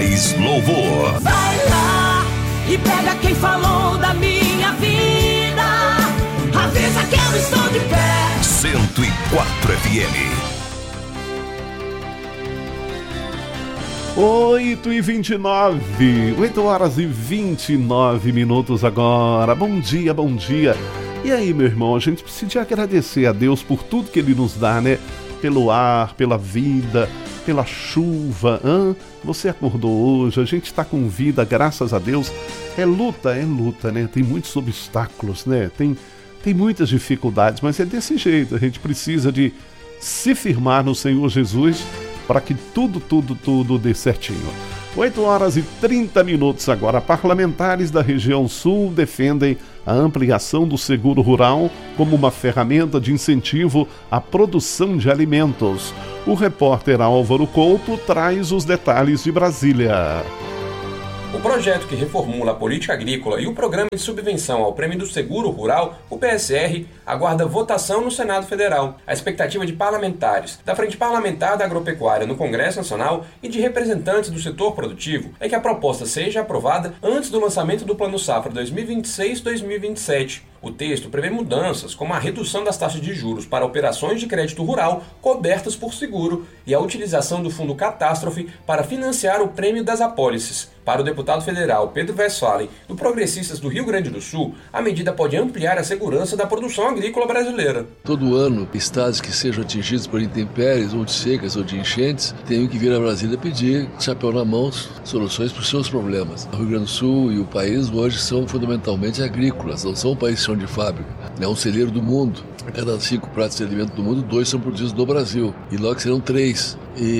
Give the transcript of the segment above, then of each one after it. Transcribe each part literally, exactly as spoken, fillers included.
mais louvor. Vai lá e pega quem falou da minha vida. Avisa que eu estou de pé. cento e quatro F M. oito e vinte e nove, oito horas e vinte e nove minutos agora. Bom dia, bom dia. E aí, meu irmão, a gente precisa agradecer a Deus por tudo que Ele nos dá, né? Pelo ar, pela vida, pela chuva. Hã? Você acordou hoje, a gente está com vida, graças a Deus. É luta, é luta, né? Tem muitos obstáculos, né? Tem, tem muitas dificuldades, mas é desse jeito. A gente precisa de se firmar no Senhor Jesus para que tudo, tudo, tudo dê certinho. oito horas e trinta minutos agora. Parlamentares da região sul defendem a ampliação do seguro rural como uma ferramenta de incentivo à produção de alimentos. O repórter Álvaro Couto traz os detalhes de Brasília. O projeto que reformula a política agrícola e o programa de subvenção ao Prêmio do Seguro Rural, o P S R, aguarda votação no Senado Federal. A expectativa de parlamentares da Frente Parlamentar da Agropecuária no Congresso Nacional e de representantes do setor produtivo é que a proposta seja aprovada antes do lançamento do Plano Safra dois mil e vinte e seis dois mil e vinte e sete. O texto prevê mudanças, como a redução das taxas de juros para operações de crédito rural cobertas por seguro e a utilização do Fundo Catástrofe para financiar o prêmio das apólices. Para o deputado federal Pedro Westphalen, do Progressistas do Rio Grande do Sul, a medida pode ampliar a segurança da produção agrícola brasileira. Todo ano, estados que sejam atingidos por intempéries, ou de secas, ou de enchentes, têm que vir a Brasília pedir, chapéu na mão, soluções para os seus problemas. O Rio Grande do Sul e o país hoje são fundamentalmente agrícolas, não são um país de fábrica, é um celeiro do mundo. A cada cinco pratos de alimento do mundo, dois são produzidos no Brasil, e logo serão três.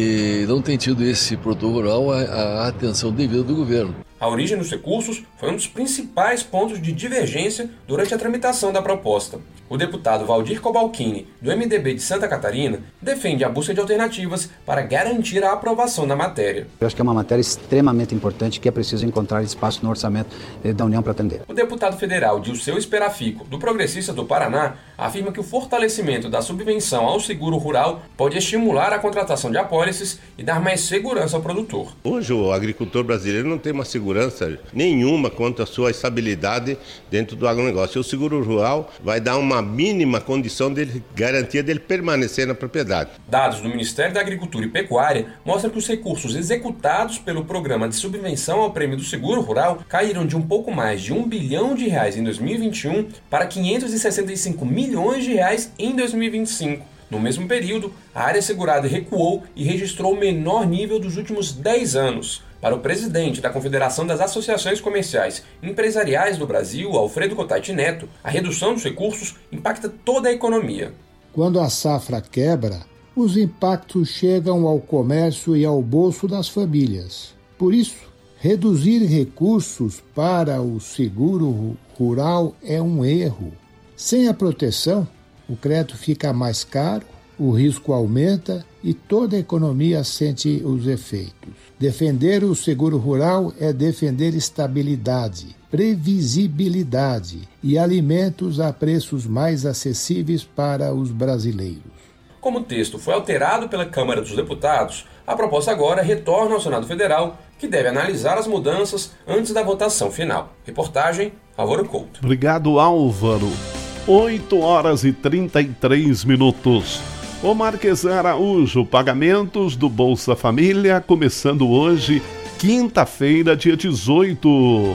E não tem tido esse produtor rural a, a atenção devida do governo. A origem dos recursos foi um dos principais pontos de divergência durante a tramitação da proposta. O deputado Valdir Cobalcini, do M D B de Santa Catarina, defende a busca de alternativas para garantir a aprovação da matéria. Eu acho que é uma matéria extremamente importante que é preciso encontrar espaço no orçamento da União para atender. O deputado federal Dilceu Esperafico, do Progressistas do Paraná, afirma que o fortalecimento da subvenção ao seguro rural pode estimular a contratação de apólices e dar mais segurança ao produtor. Hoje o agricultor brasileiro não tem uma segurança nenhuma quanto à sua estabilidade dentro do agronegócio. O seguro rural vai dar uma mínima condição de garantia dele permanecer na propriedade. Dados do Ministério da Agricultura e Pecuária mostram que os recursos executados pelo Programa de Subvenção ao Prêmio do Seguro Rural caíram de um pouco mais de um bilhão de reais em dois mil e vinte e um para quinhentos e sessenta e cinco milhões de reais em dois mil e vinte e cinco. No mesmo período, a área segurada recuou e registrou o menor nível dos últimos dez anos. Para o presidente da Confederação das Associações Comerciais e Empresariais do Brasil, Alfredo Cotati Neto, a redução dos recursos impacta toda a economia. Quando a safra quebra, os impactos chegam ao comércio e ao bolso das famílias. Por isso, reduzir recursos para o seguro rural é um erro. Sem a proteção, o crédito fica mais caro, o risco aumenta e toda a economia sente os efeitos. Defender o seguro rural é defender estabilidade, previsibilidade e alimentos a preços mais acessíveis para os brasileiros. Como o texto foi alterado pela Câmara dos Deputados, a proposta agora retorna ao Senado Federal, que deve analisar as mudanças antes da votação final. Reportagem, Álvaro Couto. Obrigado, Álvaro. oito horas e trinta e três minutos. O Marques Araújo, pagamentos do Bolsa Família, começando hoje, quinta-feira, dia dezoito.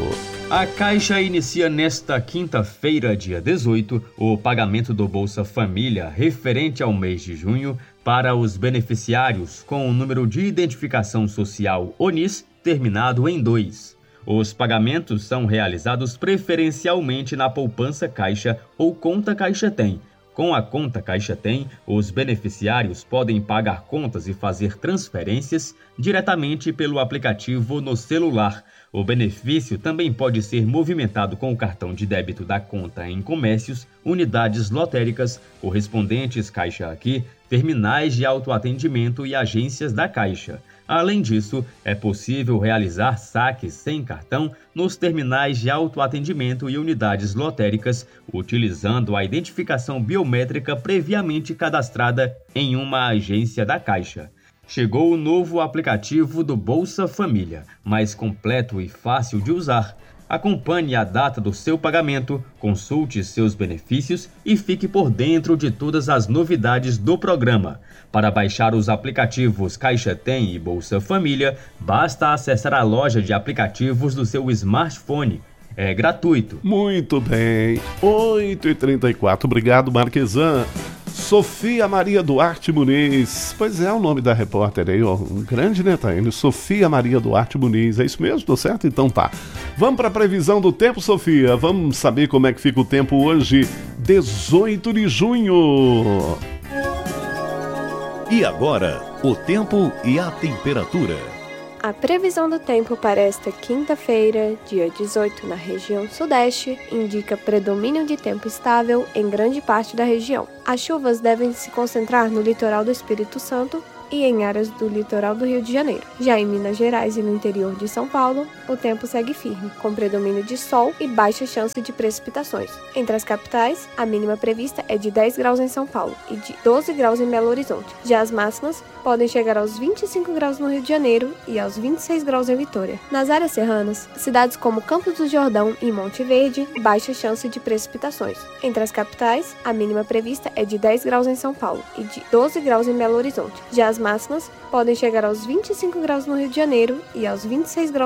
A Caixa inicia nesta quinta-feira, dia dezoito, o pagamento do Bolsa Família referente ao mês de junho para os beneficiários com o número de identificação social O N I S terminado em dois. Os pagamentos são realizados preferencialmente na poupança Caixa ou conta Caixa Tem. Com a conta Caixa Tem, os beneficiários podem pagar contas e fazer transferências diretamente pelo aplicativo no celular. O benefício também pode ser movimentado com o cartão de débito da conta em comércios, unidades lotéricas, correspondentes Caixa Aqui, terminais de autoatendimento e agências da Caixa. Além disso, é possível realizar saques sem cartão nos terminais de autoatendimento e unidades lotéricas, utilizando a identificação biométrica previamente cadastrada em uma agência da Caixa. Chegou o novo aplicativo do Bolsa Família, mais completo e fácil de usar. Acompanhe a data do seu pagamento, consulte seus benefícios e fique por dentro de todas as novidades do programa. Para baixar os aplicativos Caixa Tem e Bolsa Família, basta acessar a loja de aplicativos do seu smartphone. É gratuito. Muito bem. oito e trinta e quatro. Obrigado, Marquesan. Sofia Maria Duarte Muniz. Pois é, o nome da repórter aí, ó. Um grande, né, Taine? Sofia Maria Duarte Muniz. É isso mesmo? Tô certo? Então tá. Vamos para a previsão do tempo, Sofia. Vamos saber como é que fica o tempo hoje, dezoito de junho. E agora, o tempo e a temperatura. A previsão do tempo para esta quinta-feira, dia dezoito, na região sudeste, indica predomínio de tempo estável em grande parte da região. As chuvas devem se concentrar no litoral do Espírito Santo e em áreas do litoral do Rio de Janeiro. Já em Minas Gerais e no interior de São Paulo, o tempo segue firme, com predomínio de sol e baixa chance de precipitações. Entre as capitais, a mínima prevista é de dez graus em São Paulo e de doze graus em Belo Horizonte. Já as máximas podem chegar aos vinte e cinco graus no Rio de Janeiro e aos vinte e seis graus em Vitória. Nas áreas serranas, cidades como Campos do Jordão e Monte Verde, baixa chance de precipitações. Entre as capitais, a mínima prevista é de dez graus em São Paulo e de doze graus em Belo Horizonte. Já as máximas podem chegar aos vinte e cinco graus no Rio de Janeiro e aos vinte e seis graus